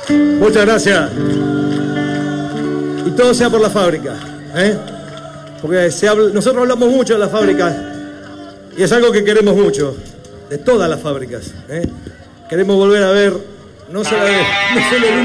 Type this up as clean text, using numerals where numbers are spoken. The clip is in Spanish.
Muchas gracias. Y todo sea por la fábrica, porque nosotros hablamos mucho de la fábrica y es algo que queremos mucho, de todas las fábricas. Queremos volver a ver no solo el